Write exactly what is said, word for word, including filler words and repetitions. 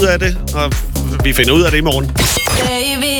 af det, og vi finder ud af det i morgen. Baby,